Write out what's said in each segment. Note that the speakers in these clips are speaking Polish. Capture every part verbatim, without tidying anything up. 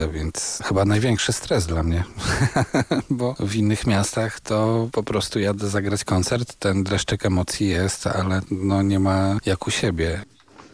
Więc chyba największy stres dla mnie, bo w innych miastach to po prostu jadę zagrać koncert, ten dreszczyk emocji jest, ale no nie ma jak u siebie.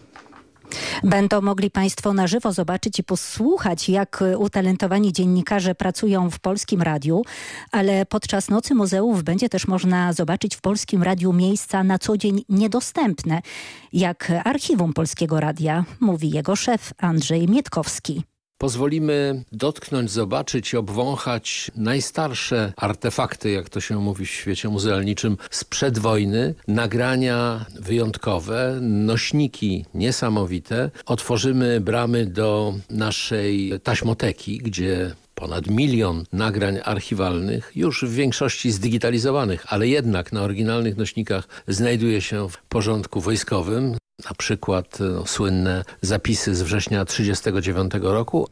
Będą mogli Państwo na żywo zobaczyć i posłuchać, jak utalentowani dziennikarze pracują w Polskim Radiu, ale podczas Nocy Muzeów będzie też można zobaczyć w Polskim Radiu miejsca na co dzień niedostępne, jak Archiwum Polskiego Radia, mówi jego szef Andrzej Mietkowski. Pozwolimy dotknąć, zobaczyć i obwąchać najstarsze artefakty, jak to się mówi w świecie muzealniczym, sprzed wojny, nagrania wyjątkowe, nośniki niesamowite. Otworzymy bramy do naszej taśmoteki, gdzie ponad milion nagrań archiwalnych, już w większości zdigitalizowanych, ale jednak na oryginalnych nośnikach znajduje się w porządku wojskowym. Na przykład no, słynne zapisy z września tysiąc dziewięćset trzydziestego dziewiątego roku.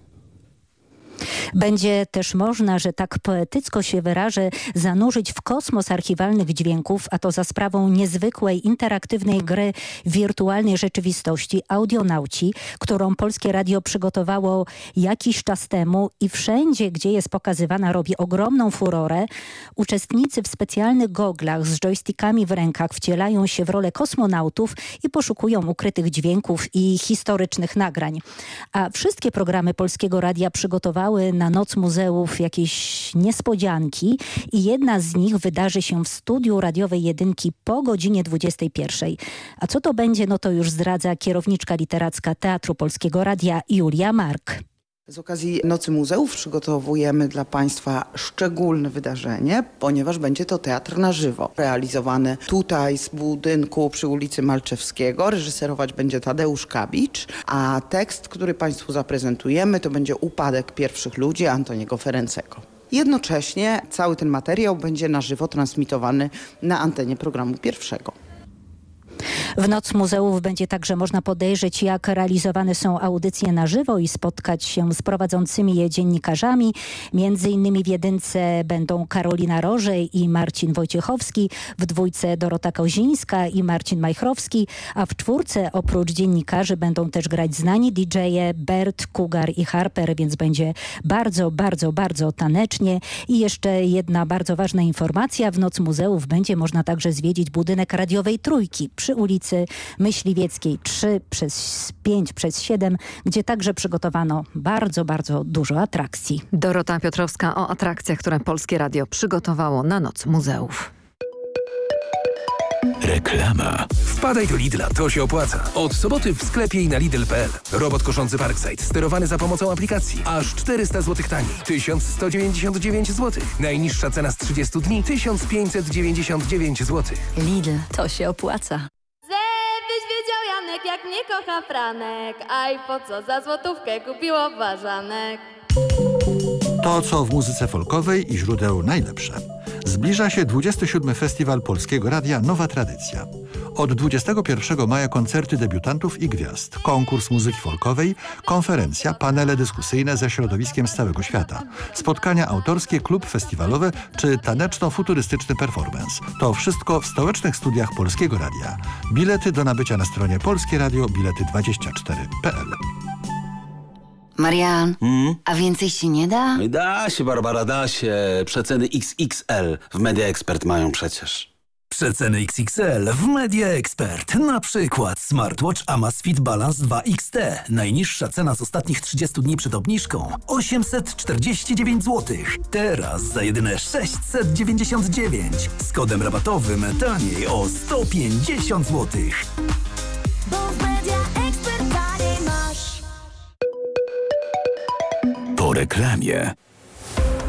Będzie też można, że tak poetycko się wyrażę, zanurzyć w kosmos archiwalnych dźwięków, a to za sprawą niezwykłej, interaktywnej gry wirtualnej rzeczywistości Audionauci, którą Polskie Radio przygotowało jakiś czas temu i wszędzie, gdzie jest pokazywana, robi ogromną furorę. Uczestnicy w specjalnych goglach z joystickami w rękach wcielają się w rolę kosmonautów i poszukują ukrytych dźwięków i historycznych nagrań. A wszystkie programy Polskiego Radia przygotowały na Noc Muzeów jakieś niespodzianki i jedna z nich wydarzy się w studiu radiowej Jedynki po godzinie dwudziestej pierwszej. A co to będzie, no to już zdradza kierowniczka literacka Teatru Polskiego Radia Julia Mark. Z okazji Nocy Muzeów przygotowujemy dla Państwa szczególne wydarzenie, ponieważ będzie to teatr na żywo, realizowany tutaj z budynku przy ulicy Malczewskiego. Reżyserować będzie Tadeusz Kabicz, a tekst, który Państwu zaprezentujemy, to będzie Upadek pierwszych ludzi Antoniego Ferencego. Jednocześnie cały ten materiał będzie na żywo transmitowany na antenie programu pierwszego. W Noc Muzeów będzie także można podejrzeć, jak realizowane są audycje na żywo i spotkać się z prowadzącymi je dziennikarzami. Między innymi w jedynce będą Karolina Rożej i Marcin Wojciechowski, w dwójce Dorota Kozińska i Marcin Majchrowski, a w czwórce oprócz dziennikarzy będą też grać znani didżeje Bert, Kugar i Harper, więc będzie bardzo, bardzo, bardzo tanecznie. I jeszcze jedna bardzo ważna informacja. W Noc Muzeów będzie można także zwiedzić budynek radiowej Trójki przy ulicy Myśliwieckiej trzy przez pięć przez siedem, gdzie także przygotowano bardzo, bardzo dużo atrakcji. Dorota Piotrowska o atrakcjach, które Polskie Radio przygotowało na Noc Muzeów. Reklama. Wpadaj do Lidla, to się opłaca. Od soboty w sklepie i na Lidl kropka p l. Robot koszący Parkside, sterowany za pomocą aplikacji. Aż czterysta złotych taniej. tysiąc sto dziewięćdziesiąt dziewięć złotych. Najniższa cena z trzydziestu dni tysiąc pięćset dziewięćdziesiąt dziewięć złotych. Lidl, to się opłaca. Żebyś wiedział, Janek, jak mnie kocha Franek. Aj, po co za złotówkę kupiło ważanek. To, co w muzyce folkowej i źródeł najlepsze. Zbliża się dwudziesty siódmy Festiwal Polskiego Radia Nowa Tradycja. Od dwudziestego pierwszego maja koncerty debiutantów i gwiazd, konkurs muzyki folkowej, konferencja, panele dyskusyjne ze środowiskiem z całego świata, spotkania autorskie, klub festiwalowe czy taneczno-futurystyczny performance. To wszystko w stołecznych studiach Polskiego Radia. Bilety do nabycia na stronie Polskie Radio Bilety dwadzieścia cztery kropka p l. Marian, Hmm? a więcej się nie da? Da się, Barbara, da się. Przeceny X X L w Media Expert mają przecież. Przeceny X X L w Media Expert. Na przykład smartwatch Amazfit Balance dwa X T. Najniższa cena z ostatnich trzydziestu dni przed obniżką osiemset czterdzieści dziewięć złotych. Teraz za jedyne sześćset dziewięćdziesiąt dziewięć. Z kodem rabatowym taniej o sto pięćdziesiąt złotych. Bo w Media Expert taniej masz. Po reklamie.